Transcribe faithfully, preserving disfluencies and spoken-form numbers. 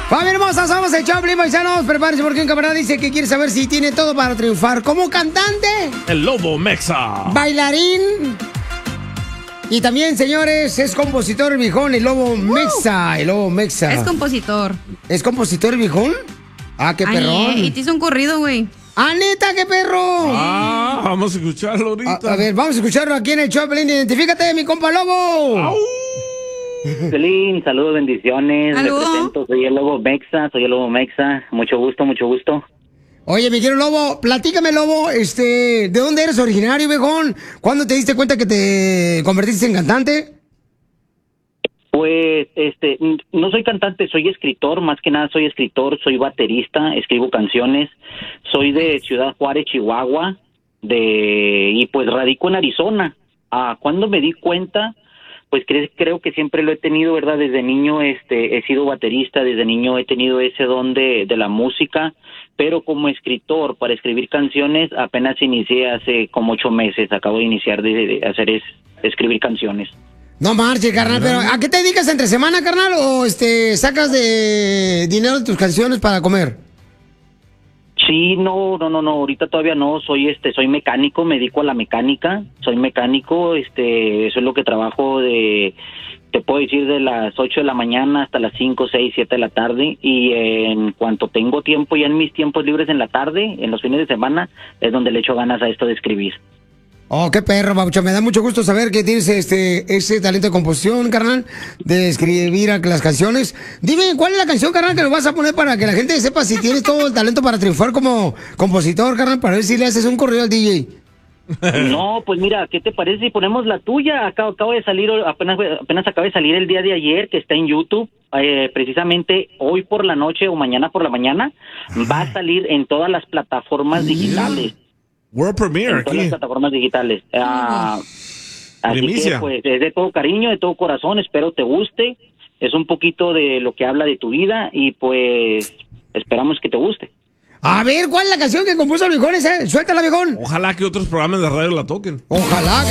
Familia hermosa, somos el Choplin, paisanos. Prepárense porque un camarada dice que quiere saber si tiene todo para triunfar como cantante, El Lobo Mexa, bailarín y también, señores, es compositor el viejón, el Lobo Mexa, el Lobo Mexa. Es compositor. ¿Es compositor el viejón? Ah, qué Ay, perrón. y te hizo un corrido, güey. ¡Ah, neta, qué perro! Ah, vamos a escucharlo ahorita. A, a ver, vamos a escucharlo aquí en el Choplin. Identifícate, mi compa Lobo. ¡Au! Pelín, saludos, bendiciones. ¿Aló? Me presento, soy el Lobo Mexa, soy el Lobo Mexa. Mucho gusto, mucho gusto. Oye, mi querido Lobo, platícame, Lobo, este, ¿de dónde eres originario, viejón? ¿Cuándo te diste cuenta que te convertiste en cantante? Pues, este, no soy cantante, soy escritor, más que nada soy escritor, soy baterista, escribo canciones, soy de Ciudad Juárez, Chihuahua, de y pues radico en Arizona. Ah, cuando me di cuenta, pues cre creo que siempre lo he tenido, ¿verdad? Desde niño, este, he sido baterista, desde niño he tenido ese don de, de la música, pero como escritor, para escribir canciones, apenas inicié hace como ocho meses, acabo de iniciar de, de hacer es, escribir canciones. No marches, carnal, pero ¿a qué te dedicas entre semana, carnal? ¿O este sacas de dinero de tus canciones para comer? Sí, no, no, no, no, ahorita todavía no, soy este, soy mecánico, me dedico a la mecánica, soy mecánico, este, eso es lo que trabajo de, te puedo decir de las ocho de la mañana hasta las cinco, seis, siete de la tarde, y en cuanto tengo tiempo, ya en mis tiempos libres en la tarde, en los fines de semana, es donde le echo ganas a esto de escribir. Oh, qué perro, Babucho. Me da mucho gusto saber que tienes este ese talento de composición, carnal, de escribir las canciones. Dime, ¿cuál es la canción, carnal, que lo vas a poner para que la gente sepa si tienes todo el talento para triunfar como compositor, carnal, para ver si le haces un correo al D J? No, pues mira, ¿qué te parece si ponemos la tuya? Acabo, acabo de salir, apenas apenas acaba de salir el día de ayer, que está en YouTube, eh, precisamente hoy por la noche o mañana por la mañana, va a salir en todas las plataformas digitales. World Premiere En todas las aquí. plataformas digitales. Ah, así Primicia. que, pues, es de todo cariño, de todo corazón, espero te guste. Es un poquito de lo que habla de tu vida y, pues, esperamos que te guste. A ver, ¿cuál es la canción que compuso el viejón ese? Suéltala, viejón. Ojalá que otros programas de radio la toquen. Ojalá que